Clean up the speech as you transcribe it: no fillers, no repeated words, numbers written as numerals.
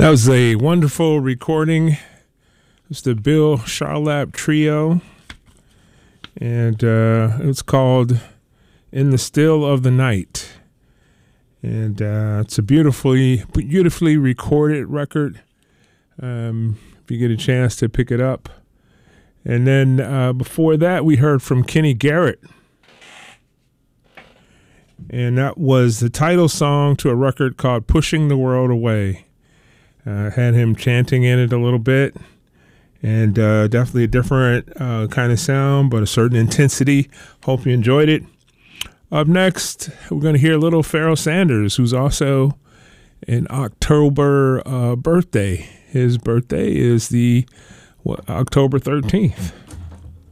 That was a wonderful recording. It's the Bill Charlap Trio, and it's called "In the Still of the Night." And it's a beautifully recorded record. If you get a chance to pick it up. And then before that, we heard from Kenny Garrett. And that was the title song to a record called "Pushing the World Away." Had him chanting in it a little bit. And definitely a different kind of sound, but a certain intensity. Hope you enjoyed it. Up next, we're going to hear Little Pharoah Sanders, who's also an October birthday. His birthday is October 13th.